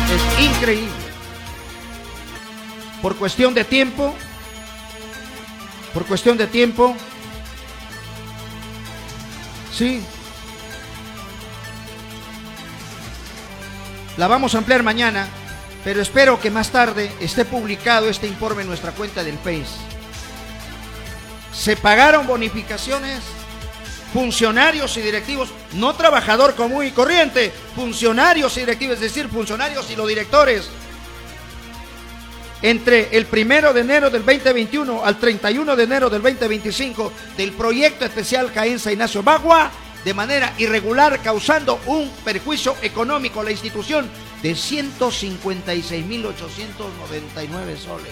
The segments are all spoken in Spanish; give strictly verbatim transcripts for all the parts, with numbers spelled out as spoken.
Es increíble. Por cuestión de tiempo, por cuestión de tiempo, sí, la vamos a ampliar mañana, pero espero que más tarde esté publicado este informe en nuestra cuenta del Face. Se pagaron bonificaciones, funcionarios y directivos, no trabajador común y corriente, funcionarios y directivos, es decir, funcionarios y los directores, entre el primero de enero del veinte veintiuno al treinta y uno de enero del veinte veinticinco del proyecto especial Jaén San Ignacio Bagua, de manera irregular, causando un perjuicio económico a la institución de ciento cincuenta y seis mil ochocientos noventa y nueve soles.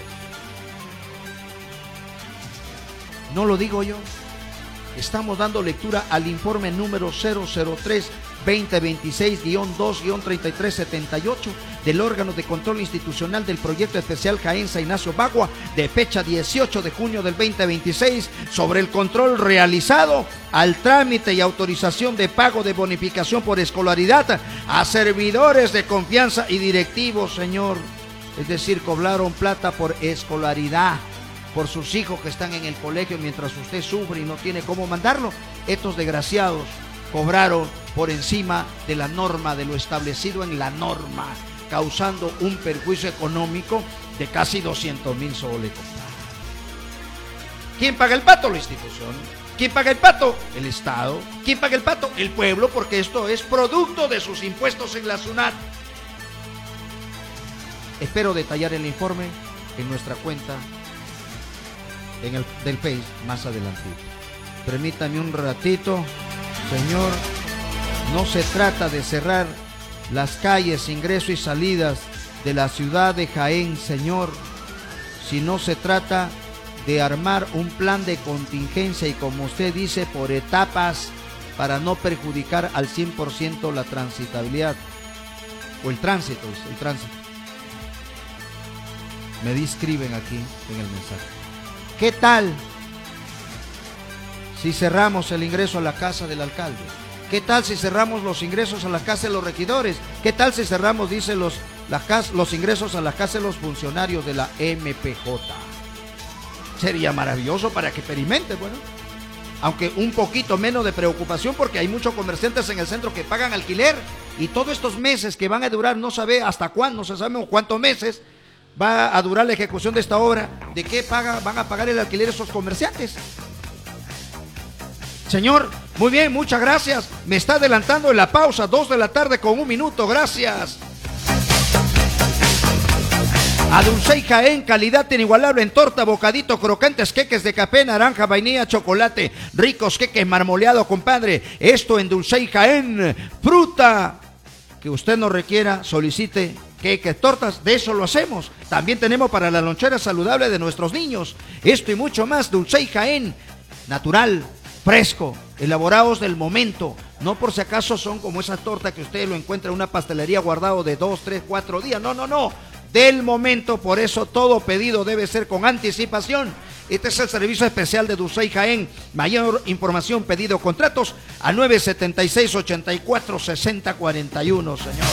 No lo digo yo. Estamos dando lectura al informe número cero cero tres veinte veintiséis guión dos guión treinta y tres setenta y ocho del órgano de control institucional del proyecto especial Jaén San Ignacio Bagua de fecha dieciocho de junio del veinte veintiséis sobre el control realizado al trámite y autorización de pago de bonificación por escolaridad a servidores de confianza y directivos, señor. Es decir, cobraron plata por escolaridad, por sus hijos que están en el colegio mientras usted sufre y no tiene cómo mandarlo. Estos desgraciados cobraron por encima de la norma, de lo establecido en la norma, causando un perjuicio económico de casi doscientos mil soles. ¿Quién paga el pato? La institución. ¿Quién paga el pato? El Estado. ¿Quién paga el pato? El pueblo, porque esto es producto de sus impuestos en la SUNAT. Espero detallar el informe en nuestra cuenta en el del Face más adelante. Permítame un ratito, señor. No se trata de cerrar las calles, ingresos y salidas de la ciudad de Jaén, señor, sino se trata de armar un plan de contingencia y, como usted dice, por etapas, para no perjudicar al cien por ciento la transitabilidad o el tránsito, el tránsito. Me describen aquí en el mensaje. ¿Qué tal si cerramos el ingreso a la casa del alcalde? ¿Qué tal si cerramos los ingresos a la casa de los regidores? ¿Qué tal si cerramos, dice, los, la casa, los ingresos a la casa de los funcionarios de la M P J? Sería maravilloso para que experimente, bueno. Aunque un poquito menos de preocupación, porque hay muchos comerciantes en el centro que pagan alquiler y todos estos meses que van a durar, no sabe hasta cuándo, no se sabe cuántos meses va a durar la ejecución de esta obra. ¿De qué paga, van a pagar el alquiler esos comerciantes? Señor, muy bien, muchas gracias. Me está adelantando en la pausa, dos de la tarde con un minuto, gracias. A Dulcey Jaén, calidad inigualable en torta, bocadito, crocantes, queques de café, naranja, vainilla, chocolate, ricos queques marmoleados, compadre. Esto en Dulcey Jaén. Fruta que usted no requiera, solicite queques, tortas, de eso lo hacemos. También tenemos para la lonchera saludable de nuestros niños. Esto y mucho más. Dulcey Jaén, natural, fresco, elaborados del momento. No por si acaso son como esa torta que usted lo encuentra en una pastelería guardado de dos, tres, cuatro días. No, no, no. Del momento, por eso todo pedido debe ser con anticipación. Este es el servicio especial de Dulcey Jaén. Mayor información, pedido, contratos a nueve setenta y seis, ochenta y cuatro, sesenta, cuarenta y uno, señor.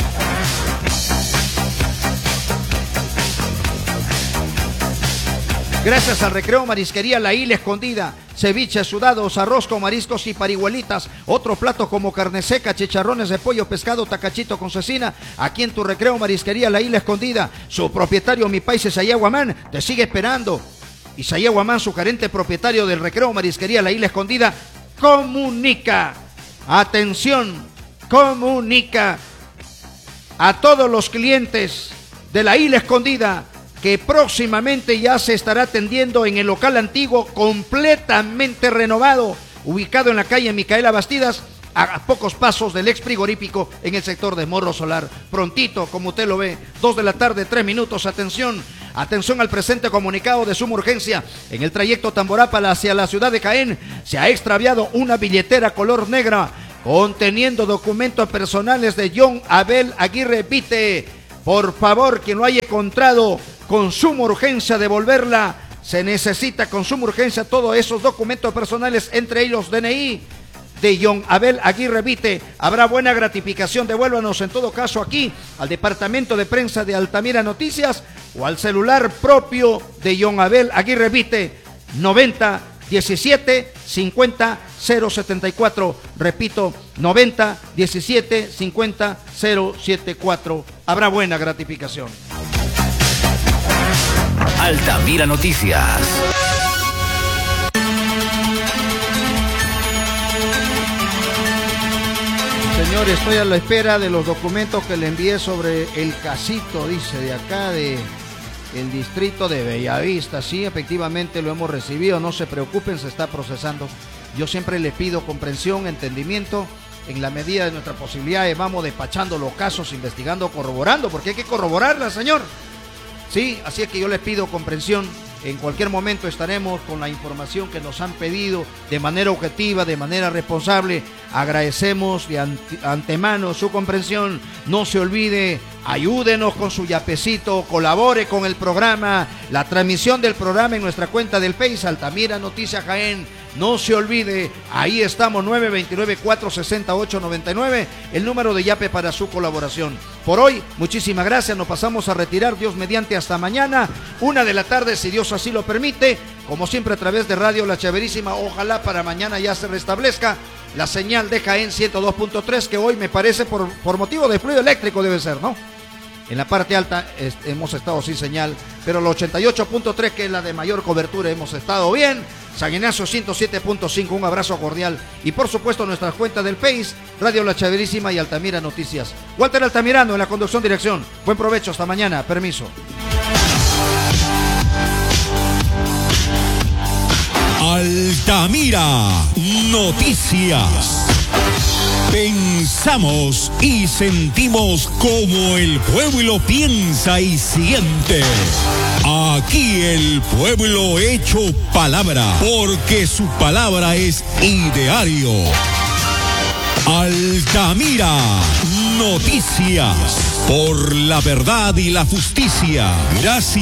Gracias al Recreo Marisquería La Isla Escondida, ceviche, sudados, arroz con mariscos y parihuelitas, otro plato como carne seca, chicharrones de pollo, pescado, tacachito con cecina, aquí en tu Recreo Marisquería La Isla Escondida. Su propietario, mi país, Isaías Guamán, te sigue esperando. Isaías Guamán, su gerente propietario del Recreo Marisquería La Isla Escondida, comunica, atención, comunica a todos los clientes de La Isla Escondida que próximamente ya se estará atendiendo en el local antiguo completamente renovado, ubicado en la calle Micaela Bastidas, a pocos pasos del ex frigorífico en el sector de Morro Solar. Prontito, como usted lo ve, dos de la tarde, tres minutos, atención, atención al presente comunicado de suma urgencia. En el trayecto Tamborápala hacia la ciudad de Jaén, se ha extraviado una billetera color negra conteniendo documentos personales de John Abel Aguirre Vite. Por favor, quien lo haya encontrado, con suma urgencia devolverla. Se necesita con suma urgencia todos esos documentos personales, entre ellos D N I, de John Abel Aguirre Vite. Habrá buena gratificación. Devuélvanos en todo caso aquí al departamento de prensa de Altamira Noticias o al celular propio de John Abel Aguirre Vite, noventa diecisiete cincuenta cero setenta y cuatro. Repito, noventa diecisiete cincuenta cero setenta y cuatro. Habrá buena gratificación. Altamira Noticias. Señor, estoy a la espera de los documentos que le envié sobre el casito, dice, de acá de el distrito de Bellavista. Sí, efectivamente lo hemos recibido, no se preocupen, se está procesando. Yo siempre le pido comprensión, entendimiento, en la medida de nuestras posibilidades vamos despachando los casos, investigando, corroborando, porque hay que corroborarla, señor. Sí, así es que yo les pido comprensión. En cualquier momento estaremos con la información que nos han pedido de manera objetiva, de manera responsable. Agradecemos de ante, antemano su comprensión. No se olvide, ayúdenos con su yapecito, colabore con el programa, la transmisión del programa en nuestra cuenta del Face, Altamira Noticias Jaén. No se olvide, ahí estamos, nueve dos nueve, cuatro seis ocho, nueve nueve, el número de yape para su colaboración. Por hoy, muchísimas gracias, nos pasamos a retirar, Dios mediante, hasta mañana, una de la tarde, si Dios así lo permite, como siempre a través de Radio La Chéverísima. Ojalá para mañana ya se restablezca la señal de Jaén ciento dos punto tres, que hoy me parece por, por motivo de fluido eléctrico debe ser, ¿no? En la parte alta es, hemos estado sin señal, pero la ochenta y ocho punto tres, que es la de mayor cobertura, hemos estado bien. San Ignacio ciento siete punto cinco, un abrazo cordial. Y por supuesto nuestras cuentas del Face, Radio La Chéverísima y Altamira Noticias. Walter Altamirano en la conducción, dirección. Buen provecho, hasta mañana, permiso. Altamira Noticias. Pensamos y sentimos como el pueblo piensa y siente. Aquí el pueblo hecho palabra, porque su palabra es ideario. Altamira Noticias, por la verdad y la justicia. Gracias.